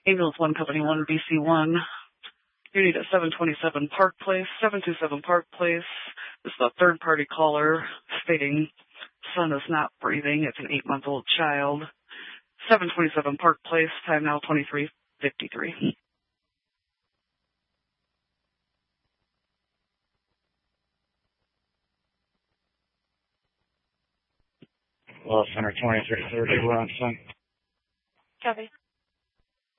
Ambulance 1, Company 1, BC1. Unit at 727 Park Place, 727 Park Place. This is a third-party caller stating son is not breathing. It's an 8-month-old child. 727 Park Place, time now 23:53. Well, Center 2330, we're on scene. Copy.